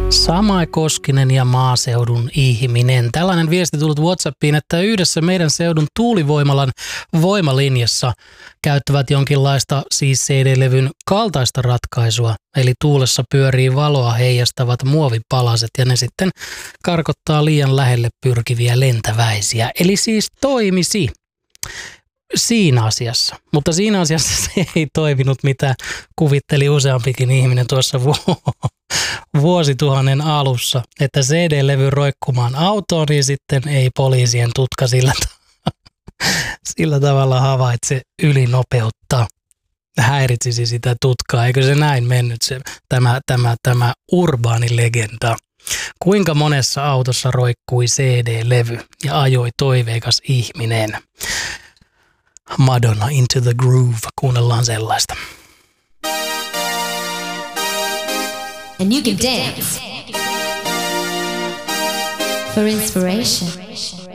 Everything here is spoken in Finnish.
Samai Koskinen ja maaseudun ihminen. Tällainen viesti tullut WhatsAppiin, että yhdessä meidän seudun tuulivoimalan voimalinjassa käyttävät jonkinlaista siis CD-levyn kaltaista ratkaisua. Eli tuulessa pyörii valoa heijastavat muovipalaset ja ne sitten karkottaa liian lähelle pyrkiviä lentäväisiä. Eli siis toimisi siinä asiassa. Mutta siinä asiassa se ei toiminut, mitä kuvitteli useampikin ihminen tuossa vuosituhannen alussa, että CD-levy roikkumaan autoon, niin sitten ei poliisien tutka sillä tavalla havaitse ylinopeutta, häiritsisi sitä tutkaa. Eikö se näin mennyt tämä urbaani legenda? Kuinka monessa autossa roikkui CD-levy ja ajoi toiveikas ihminen? Madonna, Into the Groove. Kuunnellaan sellaista. And you can dance for inspiration.